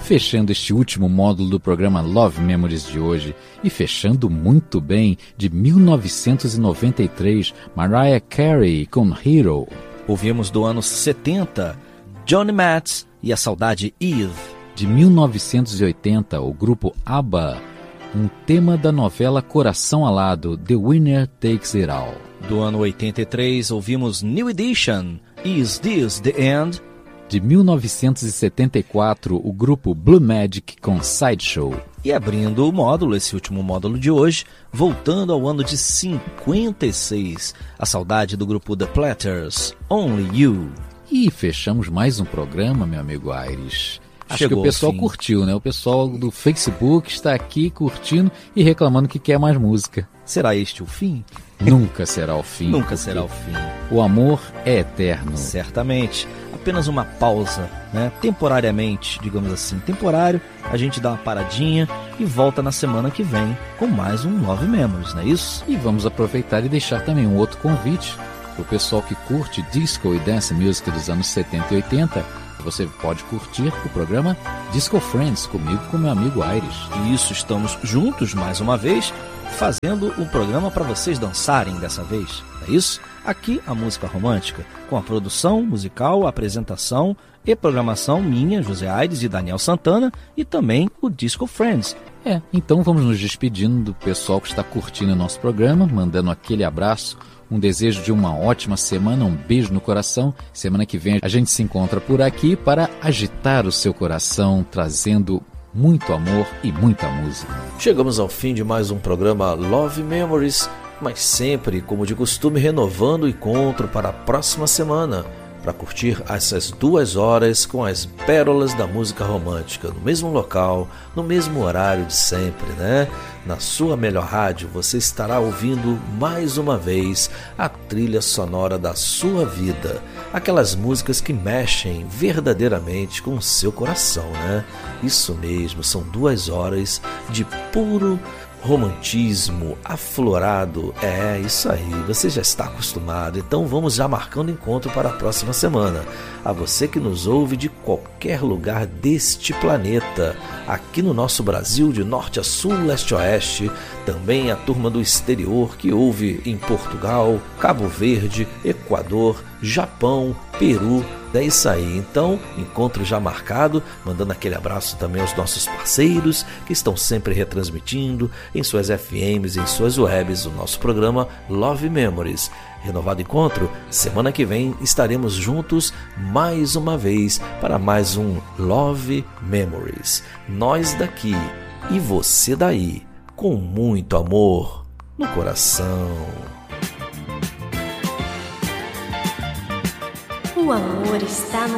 fechando este último módulo do programa Love Memories de hoje, e fechando muito bem, de 1993, Mariah Carey com Hero. Ouvimos do ano 70, Johnny Metz e a saudade Eve. De 1980, o grupo ABBA, um tema da novela Coração Alado, The Winner Takes It All. Do ano 83, ouvimos New Edition, Is This the End? De 1974, o grupo Blue Magic com Sideshow. E abrindo o módulo, esse último módulo de hoje, voltando ao ano de 56, a saudade do grupo The Platters, Only You. E fechamos mais um programa, meu amigo Aires. Acho Chegou que o pessoal curtiu, né? O pessoal do Facebook está aqui curtindo e reclamando que quer mais música. Será este o fim? Nunca será o fim. Nunca será o fim. O amor é eterno. Certamente. Apenas uma pausa, né? Temporariamente, digamos assim, temporário. A gente dá uma paradinha e volta na semana que vem com mais um Love Memories, não é isso? E vamos aproveitar e deixar também um outro convite para o pessoal que curte disco e dance music dos anos 70 e 80. Você pode curtir o programa Disco Friends comigo e com meu amigo Aires. E isso, estamos juntos mais uma vez, fazendo um programa para vocês dançarem dessa vez, não é isso? Aqui a música romântica, com a produção musical, a apresentação e programação minha, José Aires e Daniel Santana, e também o Disco Friends. Então vamos nos despedindo do pessoal que está curtindo o nosso programa, mandando aquele abraço, um desejo de uma ótima semana, um beijo no coração. Semana que vem a gente se encontra por aqui para agitar o seu coração, trazendo muito amor e muita música. Chegamos ao fim de mais um programa Love Memories, mas sempre, como de costume, renovando o encontro para a próxima semana, para curtir essas 2 horas com as pérolas da música romântica, no mesmo local, no mesmo horário de sempre, né? Na sua melhor rádio, você estará ouvindo mais uma vez a trilha sonora da sua vida, aquelas músicas que mexem verdadeiramente com o seu coração, né? Isso mesmo, são 2 horas de puro romantismo aflorado. Isso aí, você já está acostumado. Então vamos já marcando encontro para a próxima semana. A você que nos ouve de qualquer lugar deste planeta, aqui no nosso Brasil, de norte a sul, leste a oeste, também a turma do exterior que ouve em Portugal, Cabo Verde, Equador, Japão, Peru. É isso aí, então, encontro já marcado, mandando aquele abraço também aos nossos parceiros que estão sempre retransmitindo em suas FMs, em suas webs, o nosso programa Love Memories. Renovado encontro, semana que vem estaremos juntos mais uma vez para mais um Love Memories. Nós daqui e você daí, com muito amor no coração. O amor está no